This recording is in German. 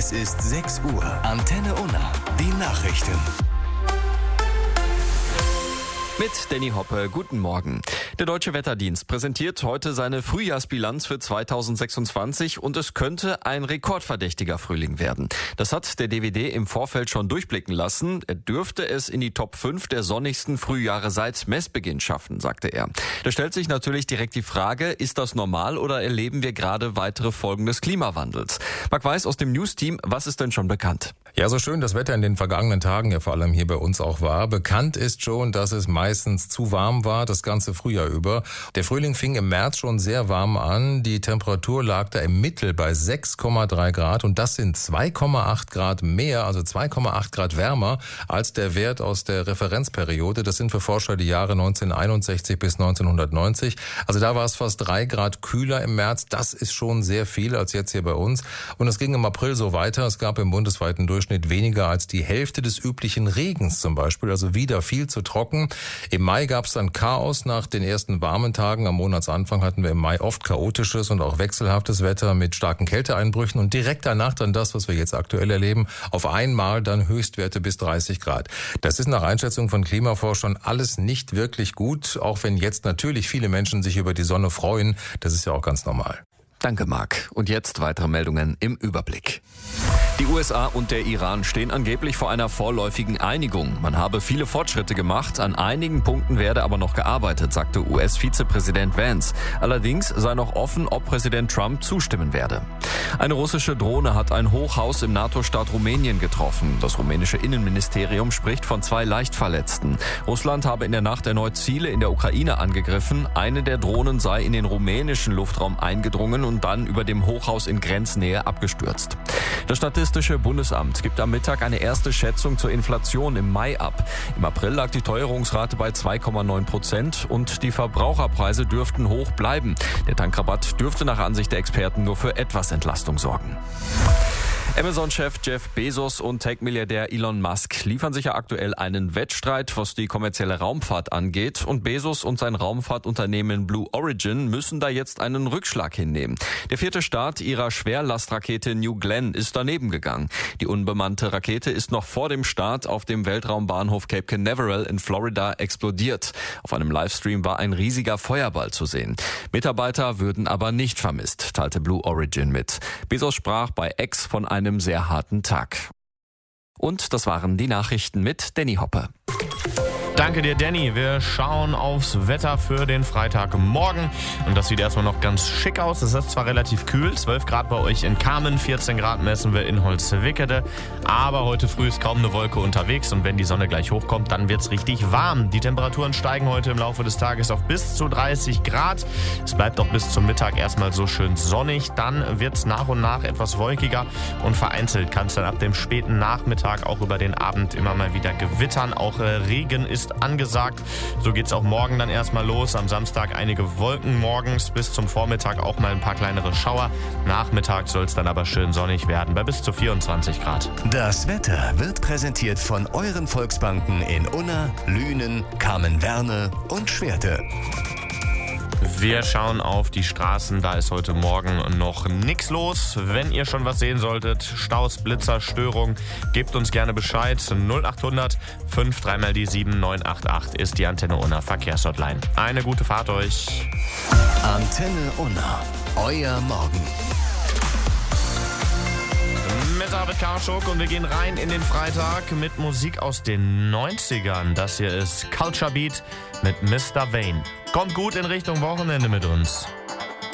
Es ist 6 Uhr. Antenne Unna. Die Nachrichten. Mit Danny Hoppe, guten Morgen. Der Deutsche Wetterdienst präsentiert heute seine Frühjahrsbilanz für 2026 und es könnte ein rekordverdächtiger Frühling werden. Das hat der DWD im Vorfeld schon durchblicken lassen. Er dürfte es in die Top 5 der sonnigsten Frühjahre seit Messbeginn schaffen, sagte er. Da stellt sich natürlich direkt die Frage, ist das normal oder erleben wir gerade weitere Folgen des Klimawandels? Marc Weiß aus dem News-Team, was ist denn schon bekannt? Ja, so schön das Wetter in den vergangenen Tagen ja vor allem hier bei uns auch war. Bekannt ist schon, dass es meistens zu warm war, das ganze Frühjahr über. Der Frühling fing im März schon sehr warm an. Die Temperatur lag da im Mittel bei 6,3 Grad und das sind 2,8 Grad mehr, also 2,8 Grad wärmer als der Wert aus der Referenzperiode. Das sind für Forscher die Jahre 1961 bis 1990. Also da war es fast 3 Grad kühler im März. Das ist schon sehr viel als jetzt hier bei uns. Und es ging im April so weiter. Es gab im bundesweiten Durchschnitt weniger als die Hälfte des üblichen Regens zum Beispiel, also wieder viel zu trocken. Im Mai gab es dann Chaos nach den ersten warmen Tagen. Am Monatsanfang hatten wir im Mai oft chaotisches und auch wechselhaftes Wetter mit starken Kälteeinbrüchen und direkt danach dann das, was wir jetzt aktuell erleben, auf einmal dann Höchstwerte bis 30 Grad. Das ist nach Einschätzung von Klimaforschern alles nicht wirklich gut, auch wenn jetzt natürlich viele Menschen sich über die Sonne freuen. Das ist ja auch ganz normal. Danke, Marc. Und jetzt weitere Meldungen im Überblick. Die USA und der Iran stehen angeblich vor einer vorläufigen Einigung. Man habe viele Fortschritte gemacht, an einigen Punkten werde aber noch gearbeitet, sagte US-Vizepräsident Vance. Allerdings sei noch offen, ob Präsident Trump zustimmen werde. Eine russische Drohne hat ein Hochhaus im NATO-Staat Rumänien getroffen. Das rumänische Innenministerium spricht von 2 Leichtverletzten. Russland habe in der Nacht erneut Ziele in der Ukraine angegriffen. Eine der Drohnen sei in den rumänischen Luftraum eingedrungen und dann über dem Hochhaus in Grenznähe abgestürzt. Das Statistische Bundesamt gibt am Mittag eine erste Schätzung zur Inflation im Mai ab. Im April lag die Teuerungsrate bei 2,9% und die Verbraucherpreise dürften hoch bleiben. Der Tankrabatt dürfte nach Ansicht der Experten nur für etwas Entlastung sorgen. Amazon-Chef Jeff Bezos und Tech-Milliardär Elon Musk liefern sich ja aktuell einen Wettstreit, was die kommerzielle Raumfahrt angeht. Und Bezos und sein Raumfahrtunternehmen Blue Origin müssen da jetzt einen Rückschlag hinnehmen. Der 4. Start ihrer Schwerlastrakete New Glenn ist daneben gegangen. Die unbemannte Rakete ist noch vor dem Start auf dem Weltraumbahnhof Cape Canaveral in Florida explodiert. Auf einem Livestream war ein riesiger Feuerball zu sehen. Mitarbeiter würden aber nicht vermisst, teilte Blue Origin mit. Bezos sprach bei X von einem sehr harten Tag. Und das waren die Nachrichten mit Danny Hoppe. Danke dir, Danny. Wir schauen aufs Wetter für den Freitagmorgen. Und das sieht erstmal noch ganz schick aus. Es ist zwar relativ kühl, 12 Grad bei euch in Kamen, 14 Grad messen wir in Holzwickede. Aber heute früh ist kaum eine Wolke unterwegs. Und wenn die Sonne gleich hochkommt, dann wird's richtig warm. Die Temperaturen steigen heute im Laufe des Tages auf bis zu 30 Grad. Es bleibt auch bis zum Mittag erstmal so schön sonnig. Dann wird's nach und nach etwas wolkiger. Und vereinzelt kann es dann ab dem späten Nachmittag auch über den Abend immer mal wieder gewittern. Auch Regen ist angesagt. So geht's auch morgen dann erstmal los. Am Samstag einige Wolken morgens, bis zum Vormittag auch mal ein paar kleinere Schauer. Nachmittag soll es dann aber schön sonnig werden, bei bis zu 24 Grad. Das Wetter wird präsentiert von euren Volksbanken in Unna, Lünen, Kamen-Werne und Schwerte. Wir schauen auf die Straßen, da ist heute Morgen noch nichts los. Wenn ihr schon was sehen solltet, Staus, Blitzer, Störungen, gebt uns gerne Bescheid. 0800 53 mal die 7988 ist die Antenne Unna Verkehrshotline. Eine gute Fahrt euch. Antenne Unna, euer Morgen. Mit David Karschuk und wir gehen rein in den Freitag mit Musik aus den 90ern. Das hier ist Culture Beat mit Mr. Vane. Kommt gut in Richtung Wochenende mit uns.